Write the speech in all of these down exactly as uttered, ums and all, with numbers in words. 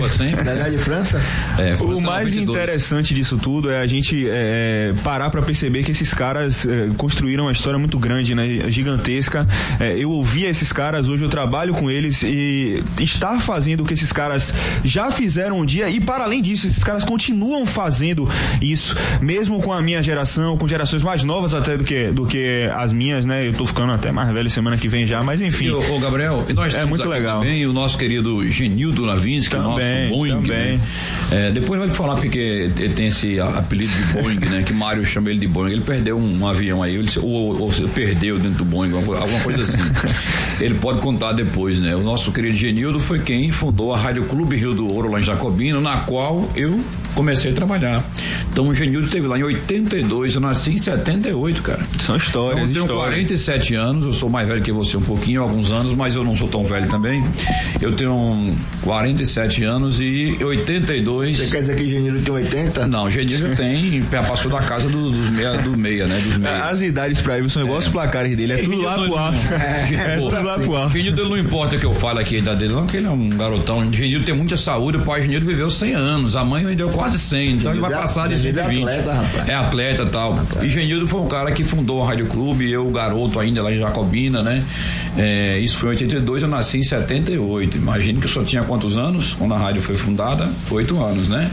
boa sempre. Da de França? É, o mais interessante disso tudo é a gente é, parar pra perceber que esses caras é, construíram uma história muito grande, né? Gigantesca. É, eu ouvia esses caras, hoje eu trabalho com eles e estar fazendo o que esses caras já fizeram um dia e, para além disso, esses caras continuam fazendo isso, mesmo com a minha geração, com gerações mais novas até do que, do que as minhas, né? Eu tô ficando até mais velho semana que vem já, mas enfim. Ô, Gabriel, nós é muito legal. Também o nosso querido Genildo Lavinsky, o nosso Boeing. Também. Né? É, depois vai falar porque ele tem esse apelido de Boeing, né? Que Mário chama ele de Boeing. Ele perdeu um, um avião aí, ele, ou, ou perdeu dentro do Boeing, alguma coisa assim. Ele pode contar depois, né? O nosso querido Genildo foi quem fundou a Rádio Clube Rio do Ouro, lá em Jacobina, na qual eu comecei a trabalhar. Então o Genildo esteve lá em oitenta e dois, eu nasci em setenta e oito, cara. São histórias, então, eu tenho histórias. quarenta e sete anos, eu sou mais velho que você um pouquinho, alguns anos, mas eu não sou tão velho também. Eu tenho quarenta e sete anos e oitenta e dois. Você quer dizer que o Genildo tem oitenta? Não, o Genildo tem, passou da casa do, dos meia, do meia, né? Dos meia. As idades pra ele são igual os placares dele, é tudo lá pro alto. É, é tudo lá pro alto. Genildo, não importa que eu fale aqui a idade dele, não, que ele é um garotão. O Genildo tem muita saúde, o pai Genildo viveu cem anos, a mãe vendeu quase cem, então ele vai passar de cento e vinte. É atleta, rapaz. É atleta e tal. Atleta. E Genildo foi um cara que fundou a Rádio Clube, eu garoto ainda lá em Jacobina, né? É, isso foi em oitenta e dois, eu nasci em setenta e oito. Imagine que eu só tinha quantos anos quando a rádio foi fundada? Oito anos, né?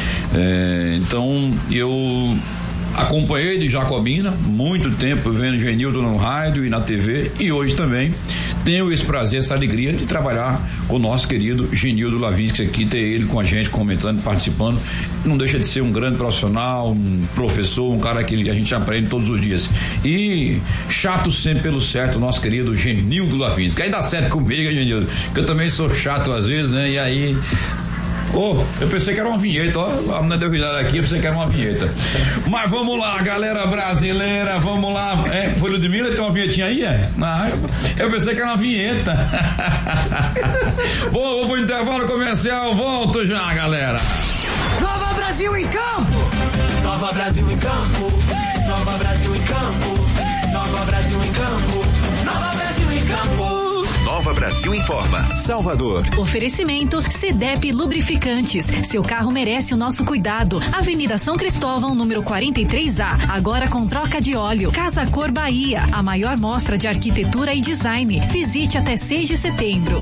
É, então eu acompanhei de Jacobina muito tempo vendo Genildo no rádio e na T V, e hoje também tenho esse prazer, essa alegria de trabalhar com o nosso querido Genildo Lavinsky aqui, ter ele com a gente comentando, participando. Não deixa de ser um grande profissional, um professor, um cara que a gente aprende todos os dias. E chato sempre pelo certo, o nosso querido Genildo Lavinsky. Aí dá certo comigo, Genildo, que eu também sou chato às vezes, né? E aí Oh, eu pensei que era uma vinheta, ó, a menina deu risada aqui, eu pensei que era uma vinheta. Mas vamos lá, galera brasileira, vamos lá. É, foi Ludmilla, tem uma vinhetinha aí, é? Ah, eu, eu pensei que era uma vinheta. Bom, vou pro intervalo comercial, volto já, galera. Nova Brasil em campo! Nova Brasil em campo! Nova Brasil em campo! Nova Brasil em campo! Nova Brasil em campo! Nova Brasil informa. Salvador. Oferecimento Cedep Lubrificantes. Seu carro merece o nosso cuidado. Avenida São Cristóvão, número quarenta e três A. Agora com troca de óleo. Casa Cor Bahia. A maior mostra de arquitetura e design. Visite até seis de setembro.